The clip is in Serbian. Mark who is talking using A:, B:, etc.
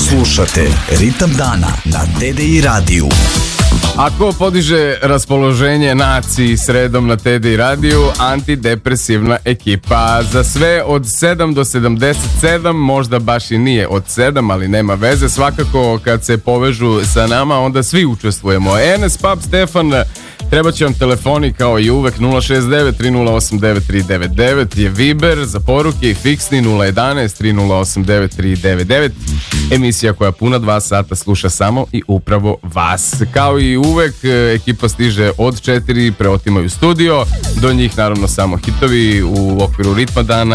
A: Slušate Ritam dana na TDI radiju.
B: Ako podiže raspoloženje naciji sredom na TDI radiju, antidepresivna ekipa. Za sve od 7 do 77, možda baš i nije od 7, ali nema veze. Svakako kad se povežu sa nama, onda svi učestvujemo. Enes, Pub, Stefan, treba će vam telefoni kao i uvek. 069 308 9399 je Viber za poruke i fiksni 011 308 9399. Emisija koja puna 2 sata sluša samo i upravo vas. Kao i uvek, ekipa stiže od 4, preotimaju studio. Do njih naravno samo hitovi u okviru ritma dana